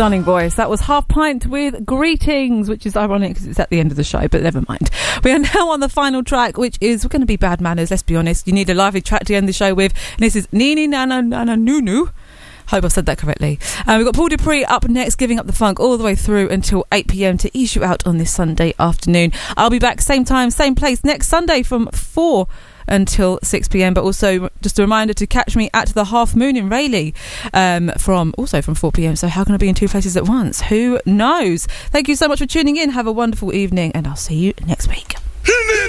Stunning voice. That was Half Pint with Greetings, which is ironic because it's at the end of the show, but never mind. We are now on the final track, which is going to be Bad Manners, let's be honest. You need a lively track to end the show with. And this is Nini Nana Nana Nunu. Hope I've said that correctly. We've got Paul Dupree up next, giving up the funk all the way through until 8 p.m. to ease you out on this Sunday afternoon. I'll be back same time, same place next Sunday from 4 until 6 p.m. But also just a reminder to catch me at the Half Moon in Rayleigh from 4 p.m. So how can I be in two places at once? Who knows? Thank you so much for tuning in. Have a wonderful evening and I'll see you next week.